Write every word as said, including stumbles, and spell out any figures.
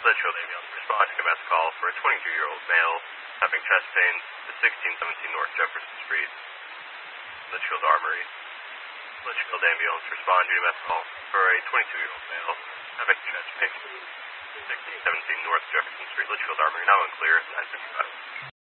Litchfield ambulance responding to mass call for a twenty-two-year-old male having chest pains at sixteen seventeen North Jefferson Street, Litchfield Armory. Litchfield ambulance responding to mass call for a twenty-two-year-old male having chest pains at sixteen seventeen North Jefferson Street, Litchfield Armory. Now unclear. nine fifty-five.